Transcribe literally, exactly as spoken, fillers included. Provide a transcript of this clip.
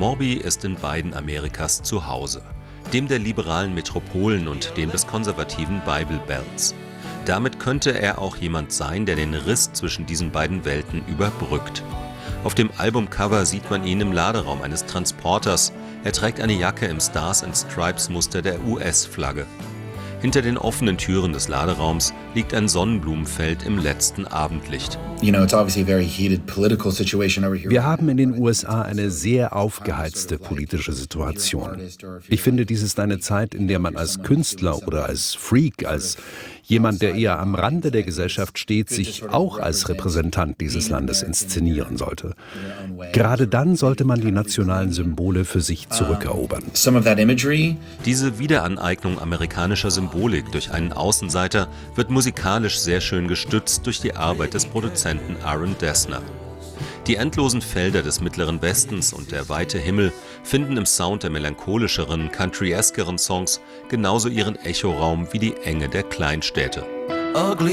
Morby ist in beiden Amerikas zu Hause, dem der liberalen Metropolen und dem des konservativen Bible Belts. Damit könnte er auch jemand sein, der den Riss zwischen diesen beiden Welten überbrückt. Auf dem Albumcover sieht man ihn im Laderaum eines Transporters. Er trägt eine Jacke im Stars and Stripes Muster der U S-Flagge. Hinter den offenen Türen des Laderaums liegt ein Sonnenblumenfeld im letzten Abendlicht. Wir haben in den U S A eine sehr aufgeheizte politische Situation. Ich finde, dies ist eine Zeit, in der man als Künstler oder als Freak, als jemand, der eher am Rande der Gesellschaft steht, sich auch als Repräsentant dieses Landes inszenieren sollte. Gerade dann sollte man die nationalen Symbole für sich zurückerobern. Diese Wiederaneignung amerikanischer Symbolik durch einen Außenseiter wird musikalisch sehr schön gestützt durch die Arbeit des Produzenten Aaron Dessner. Die endlosen Felder des Mittleren Westens und der weite Himmel finden im Sound der melancholischeren, country-eskeren Songs genauso ihren Echoraum wie die Enge der Kleinstädte.